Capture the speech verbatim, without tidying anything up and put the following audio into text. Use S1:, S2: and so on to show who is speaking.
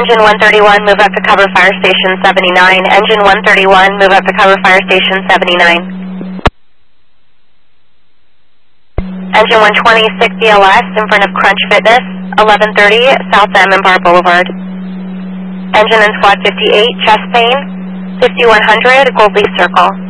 S1: Engine one thirty-one, move up to cover fire station seventy-nine. Engine one thirty-one, move up to cover fire station seventy-nine. Engine one twenty, sixty L S in front of Crunch Fitness, eleven thirty South Diamond Bar Boulevard. Engine and Squad fifty-eight, chest pain, fifty-one hundred Gold Leaf Circle.